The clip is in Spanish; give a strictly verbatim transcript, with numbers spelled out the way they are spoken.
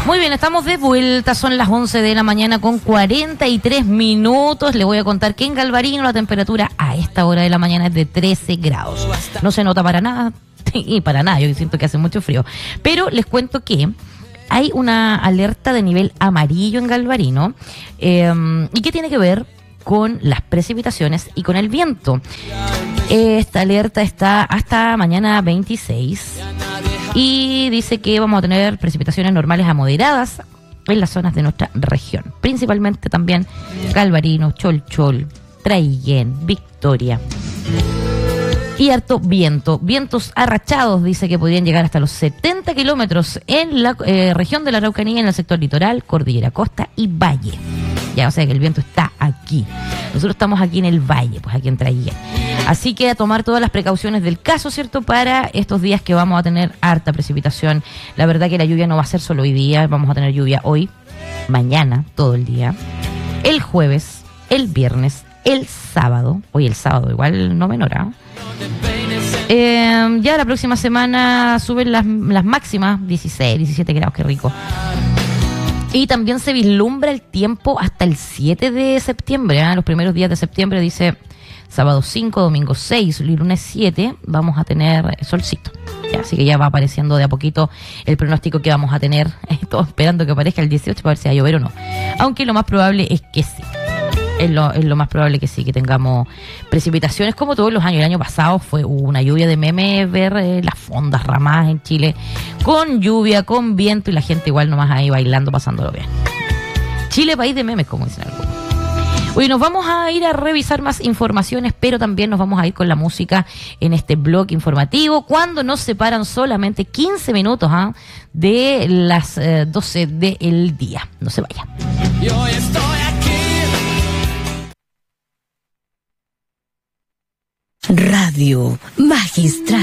Muy bien, estamos de vuelta, son las once de la mañana con cuarenta y tres minutos. Le voy a contar que en Galvarino la temperatura a esta hora de la mañana es de trece grados. No se nota para nada, y para nada, yo siento que hace mucho frío. Pero les cuento que hay una alerta de nivel amarillo en Galvarino, eh, y que tiene que ver con las precipitaciones y con el viento. Esta alerta está hasta mañana veintiséis y dice que vamos a tener precipitaciones normales a moderadas en las zonas de nuestra región, principalmente también Galvarino, Cholchol, Traiguén, Victoria. Y harto viento, vientos arrachados, dice que podrían llegar hasta los setenta kilómetros en la eh, región de la Araucanía, en el sector litoral, cordillera, costa y valle. Ya, o sea que el viento está aquí. Nosotros estamos aquí en el valle, pues aquí en Traiguén. Así que a tomar todas las precauciones del caso, ¿cierto? Para estos días que vamos a tener harta precipitación. La verdad que la lluvia no va a ser solo hoy día, vamos a tener lluvia hoy, mañana, todo el día, el jueves, el viernes, el sábado, hoy el sábado igual no menor, ¿eh? Eh, ya la próxima semana suben las, las máximas, dieciséis, diecisiete grados, qué rico. Y también se vislumbra el tiempo hasta el siete de septiembre, ¿eh? Los primeros días de septiembre, dice sábado cinco, domingo seis, lunes siete, vamos a tener solcito. Ya, así que ya va apareciendo de a poquito el pronóstico que vamos a tener, eh, todos esperando que aparezca el dieciocho para ver si va a llover o no. Aunque lo más probable es que sí. Es lo, es lo más probable que sí, que tengamos precipitaciones como todos los años. El año pasado fue una lluvia de memes, ver eh, las fondas ramadas en Chile, con lluvia, con viento y la gente igual nomás ahí bailando, pasándolo bien. Chile, país de memes, como dicen algunos. Hoy nos vamos a ir a revisar más informaciones, pero también nos vamos a ir con la música en este blog informativo, cuando nos separan solamente quince minutos ¿eh? de las eh, doce del día. No se vaya. Yo estoy aquí. Radio Magistral.